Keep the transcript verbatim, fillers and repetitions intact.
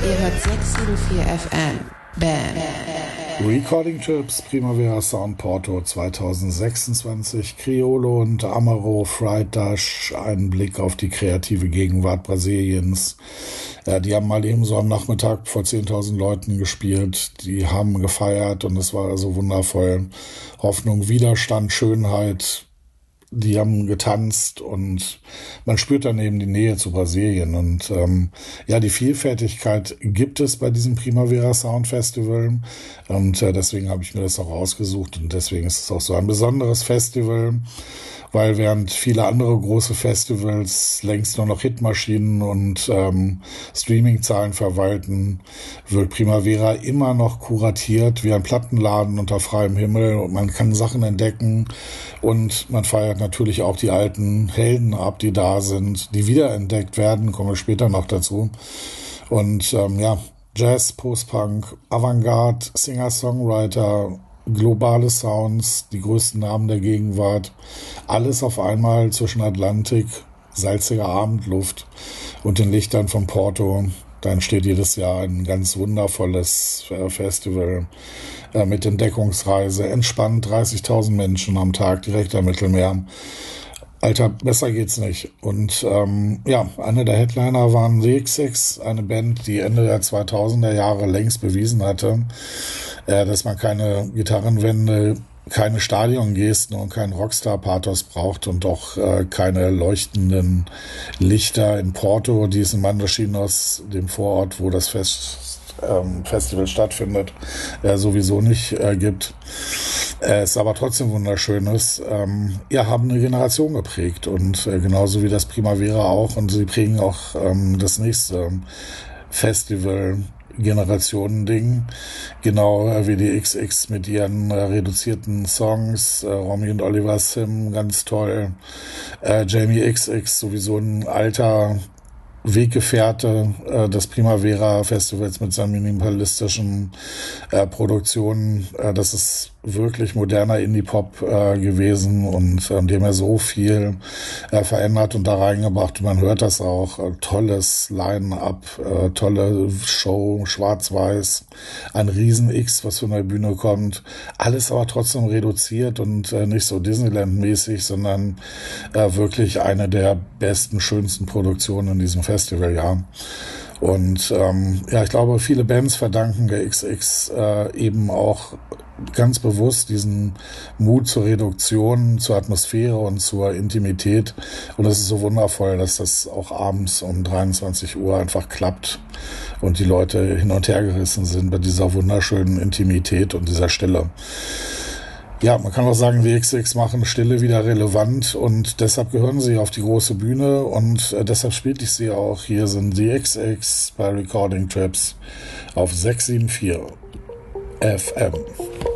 Ihr hört sechs sieben vier F M. Bam. Recording Trips, Primavera Sound Porto zwanzig sechsundzwanzig, Criollo und Amaro, Fried Dash, einen Blick auf die kreative Gegenwart Brasiliens. Ja, die haben mal eben so am Nachmittag vor zehntausend Leuten gespielt, die haben gefeiert und es war so wundervoll. Hoffnung, Widerstand, Schönheit, die haben getanzt und man spürt dann eben die Nähe zu Brasilien. Und ähm, ja, die Vielfältigkeit gibt es bei diesem Primavera Sound Festival und äh, deswegen habe ich mir das auch ausgesucht und deswegen ist es auch so ein besonderes Festival, weil während viele andere große Festivals längst nur noch Hitmaschinen und ähm, Streaming-Zahlen verwalten, wird Primavera immer noch kuratiert wie ein Plattenladen unter freiem Himmel und man kann Sachen entdecken und man feiert natürlich auch die alten Helden ab, die da sind, die wiederentdeckt werden, kommen wir später noch dazu. Und ähm, ja, Jazz, Post-Punk, Avantgarde, Singer-Songwriter, globale Sounds, die größten Namen der Gegenwart, alles auf einmal zwischen Atlantik, salziger Abendluft und den Lichtern von Porto. Da entsteht jedes Jahr ein ganz wundervolles äh, Festival äh, mit Entdeckungsreise, entspannt dreißigtausend Menschen am Tag direkt am Mittelmeer. Alter, besser geht's nicht. Und ähm, ja, einer der Headliner waren The X X, eine Band, die Ende der zweitausender Jahre längst bewiesen hatte, äh, dass man keine Gitarrenwände, keine Stadiongesten und keinen Rockstar-Pathos braucht und auch äh, keine leuchtenden Lichter in Porto, die es in Matosinhos, dem Vorort, wo das Fest, ähm, Festival stattfindet, äh, sowieso nicht äh, gibt. Äh, es aber trotzdem wunderschön ist. Ähm, ja, haben eine Generation geprägt und äh, genauso wie das Primavera auch und sie prägen auch ähm, das nächste Festival Generationen-Ding, genau äh, wie die X X mit ihren äh, reduzierten Songs, äh, Romy und Oliver Sim, ganz toll, äh, Jamie X X, sowieso ein alter Weggefährte äh, des Primavera Festivals mit seinen minimalistischen äh, Produktionen. Äh, das ist wirklich moderner Indie-Pop äh, gewesen und äh, dem er so viel äh, verändert und da reingebracht. Und man hört das auch. Äh, tolles Line-Up, äh, tolle Show, schwarz-weiß, ein Riesen-X, was von der Bühne kommt. Alles aber trotzdem reduziert und äh, nicht so Disneyland-mäßig, sondern äh, wirklich eine der besten, schönsten Produktionen in diesem Festival, ja. Und ähm, ja, ich glaube, viele Bands verdanken der X X äh, eben auch ganz bewusst diesen Mut zur Reduktion, zur Atmosphäre und zur Intimität. Und es ist so wundervoll, dass das auch abends um dreiundzwanzig Uhr einfach klappt und die Leute hin und her gerissen sind bei dieser wunderschönen Intimität und dieser Stille. Ja, man kann auch sagen, die X X machen Stille wieder relevant und deshalb gehören sie auf die große Bühne und äh, deshalb spiele ich sie auch. Hier sind die X X bei Recording Trips auf sechs sieben vier F M.